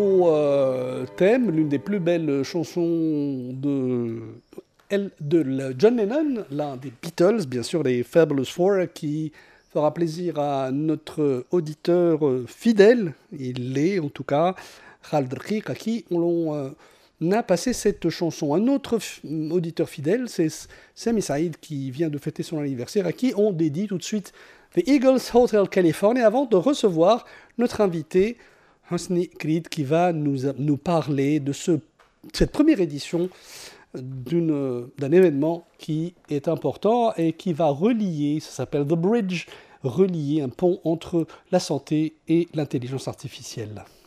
Thème, l'une des plus belles chansons de John Lennon, l'un des Beatles, bien sûr, les Fabulous Four, qui fera plaisir à notre auditeur fidèle, il l'est en tout cas, Khaled Rqiq, à qui on a passé cette chanson. Un autre auditeur fidèle, c'est Sami Saïd, qui vient de fêter son anniversaire, à qui on dédie tout de suite The Eagles Hotel California, avant de recevoir notre invité, Hosni Creed, qui va nous parler de cette première édition d'un événement qui est important et qui va relier, ça s'appelle The Bridge, relier un pont entre la santé et l'intelligence artificielle.